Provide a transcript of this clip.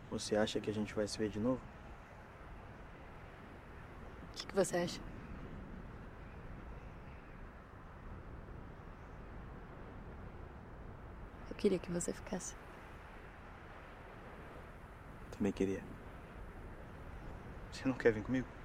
Você acha que a gente vai se ver de novo? O que você acha? Eu queria que você ficasse. Também queria. Você não quer vir comigo?